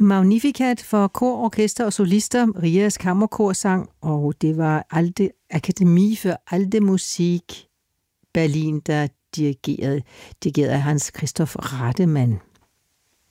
Magnificat for kor, orkester og solister, Rias kammerkorsang, og det var Akademie für Alte Musik Berlin, der dirigerede Hans Christoph Rademann.